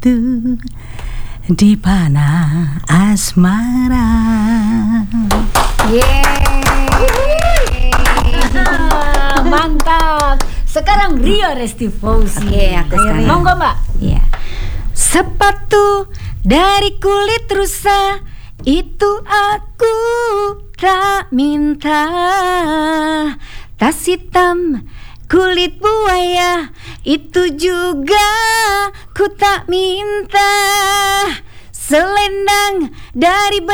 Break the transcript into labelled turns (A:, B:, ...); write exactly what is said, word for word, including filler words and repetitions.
A: itu di panah asmara.
B: Yeay. Mantap. Sekarang Rio Resti Fauzi.
C: Oke, aku sekarang.
B: Monggo Mbak.
C: Iya. Sepatu dari kulit rusa itu aku tak minta. Tas hitam kulit buaya itu juga ku tak minta. Selendang dari